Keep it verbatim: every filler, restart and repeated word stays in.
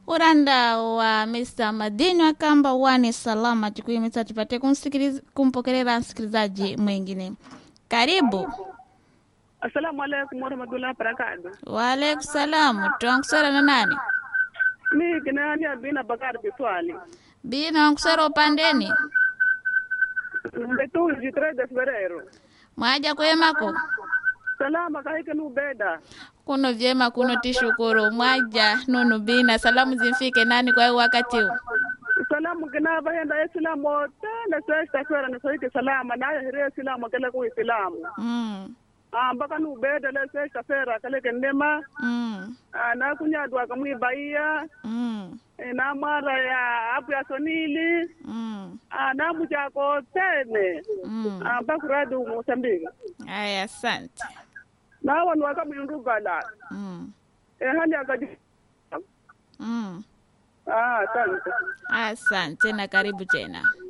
uranda wa mister Madini wa kamba wani salama tukuimisa tupate kumsikiliza kumpokelea msikilizaji mwingine. Karibu. Assalamu alaikum warahmatullahi wabarakatuh. Wa alaikum salamu. Tunakusera na nani? Mi kinani Bina Bakari Biswali. Bina wakusera upandeni. Mbetu jitre de febrero. Mwaja kwemako. Salama kaike nubeda. Kuno vyema kuno tishukuru. Mwaja nunu Bina salamu zimfike nani kwa wakati huu? Salamu kina bayenda Islamu tena sasa fera na saiki salama na hire Islamu kale ku Islamu. Mm. Ah mpaka nubeda le sasa fera kale kendema. Mm. Ah na kunyadwa kamwi baia. Mm. Na mara ya apu ya sonili. Mm. Ah na mujako tene. Mm. Ah bakuradu Mozambique. Aya, asante. Na wanu wakamindugala. Mm. Eh hali akaji. Mm. Ah, asante. Asante na karibu tena.